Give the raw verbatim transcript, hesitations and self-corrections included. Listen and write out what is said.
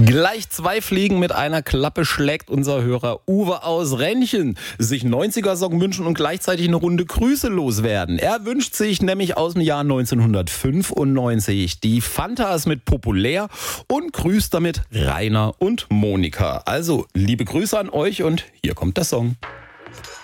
Gleich zwei Fliegen mit einer Klappe schlägt unser Hörer Uwe aus Rennchen. Sich neunziger-Song wünschen und gleichzeitig eine Runde Grüße loswerden. Er wünscht sich nämlich aus dem Jahr neunzehnhundertfünfundneunzig die Fantas mit Populär und grüßt damit Rainer und Monika. Also liebe Grüße an euch und hier kommt der Song.